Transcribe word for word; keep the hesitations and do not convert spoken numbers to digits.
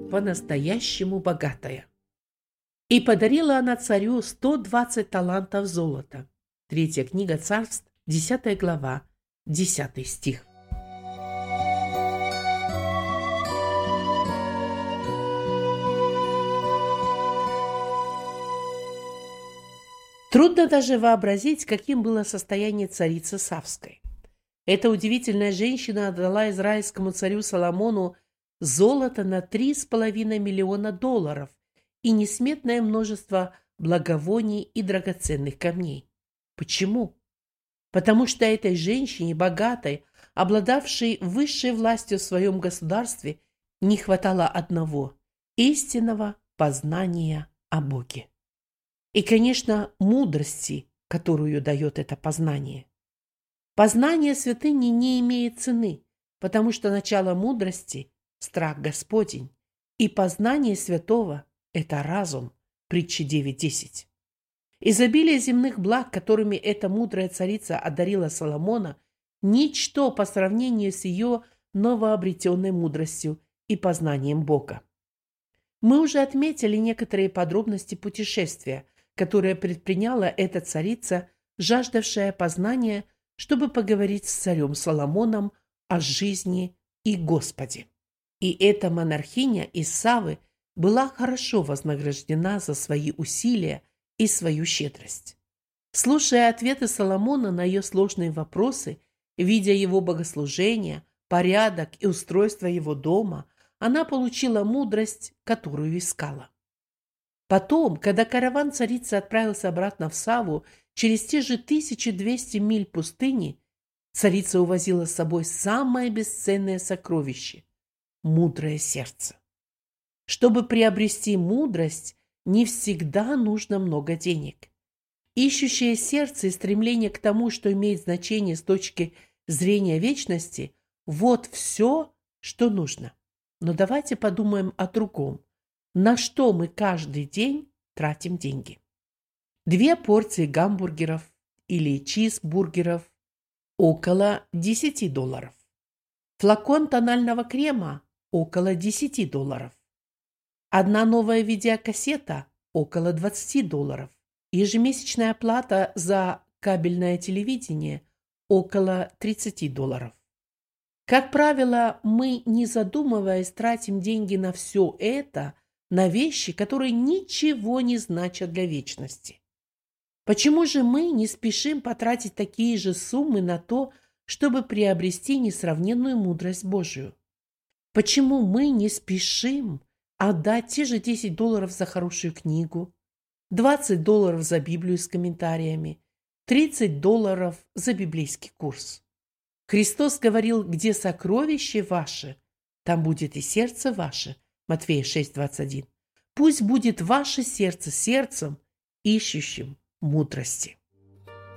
по-настоящему богатая. И подарила она царю сто двадцать талантов золота. Третья книга Царств, десятая глава, десятый стих. Трудно даже вообразить, каким было состояние царицы Савской. Эта удивительная женщина отдала израильскому царю Соломону золото на три с половиной миллиона долларов и несметное множество благовоний и драгоценных камней. Почему? Потому что этой женщине, богатой, обладавшей высшей властью в своем государстве, не хватало одного – истинного познания о Боге. И, конечно, мудрости, которую дает это познание. Познание святыни не имеет цены, потому что начало мудрости – страх Господень, и познание святого – это разум, притча девять десять. Изобилие земных благ, которыми эта мудрая царица одарила Соломона, ничто по сравнению с ее новообретенной мудростью и познанием Бога. Мы уже отметили некоторые подробности путешествия, которое предприняла эта царица, жаждавшая познания, чтобы поговорить с царем Соломоном о жизни и Господе. И эта монархиня из Савы была хорошо вознаграждена за свои усилия и свою щедрость. Слушая ответы Соломона на ее сложные вопросы, видя его богослужение, порядок и устройство его дома, она получила мудрость, которую искала. Потом, когда караван царицы отправился обратно в Саву через те же тысячу двести миль пустыни, царица увозила с собой самое бесценное сокровище – мудрое сердце. Чтобы приобрести мудрость, не всегда нужно много денег. Ищущее сердце и стремление к тому, что имеет значение с точки зрения вечности – вот все, что нужно. Но давайте подумаем о другом. На что мы каждый день тратим деньги? Две порции гамбургеров или чизбургеров – около десяти долларов. Флакон тонального крема – около десяти долларов. Одна новая видеокассета – около двадцати долларов. Ежемесячная плата за кабельное телевидение – около тридцати долларов. Как правило, мы, не задумываясь, тратим деньги на все это, на вещи, которые ничего не значат для вечности. Почему же мы не спешим потратить такие же суммы на то, чтобы приобрести несравненную мудрость Божию? Почему мы не спешим отдать те же десять долларов за хорошую книгу, двадцать долларов за Библию с комментариями, тридцать долларов за библейский курс? Христос говорил: где сокровище ваше, там будет и сердце ваше. Матфея шесть двадцать один. Пусть будет ваше сердце сердцем, ищущим мудрости.